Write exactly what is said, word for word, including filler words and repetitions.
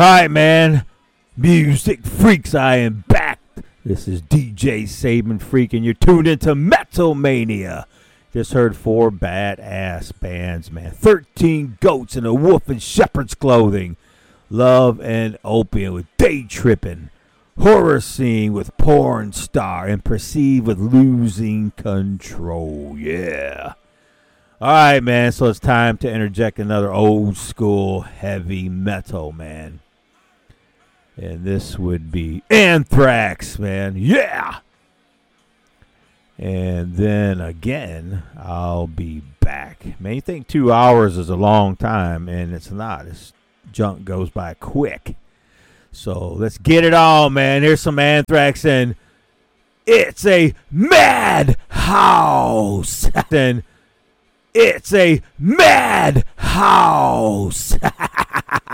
Hi, man. Music freaks, I am back. This is D J Saban Freak, and you're tuned into Metal Mania. Just heard four badass bands, man. thirteen goats in a wolf in shepherd's clothing. Love and Opium with Day Trippin'. Horror Scene with Porn Star. And Perceive with Losing Control. Yeah. All right, man. So it's time to interject another old school heavy metal, man. And this would be Anthrax, man. Yeah. And then again, I'll be back. Man, you think two hours is a long time, and it's not. This junk goes by quick. So let's get it on, man. Here's some Anthrax, and it's a madhouse. And it's a madhouse.